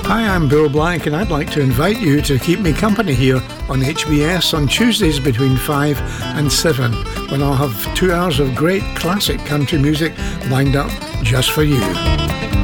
Hi, I'm Bill Blank, and I'd like to invite you to keep me company here on HBS on Tuesdays between 5 and 7, when I'll have 2 hours of great classic country music lined up just for you.